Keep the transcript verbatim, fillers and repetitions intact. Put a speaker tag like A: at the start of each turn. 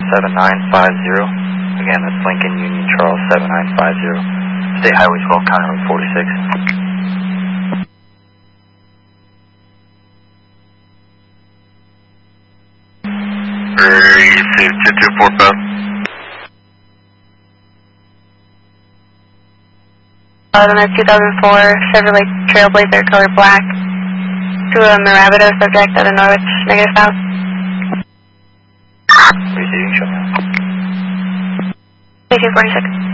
A: seven nine five zero. Again, that's Lincoln Union Charles seven nine five zero. State Highway twelve, County Road forty-six.
B: Receive two two four five.
C: On a two thousand four Chevrolet Trailblazer, color black, to a Mirabito subject out of Norwich, negative south.
A: Receiving, show me.
C: two two four six.